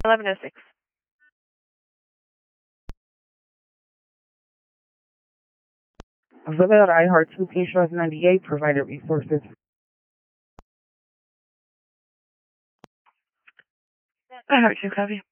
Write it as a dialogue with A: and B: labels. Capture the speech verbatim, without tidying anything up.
A: eleven oh six.
B: Villa I heart two Pinstripes ninety-eight provided resources.
A: I heart two, copy.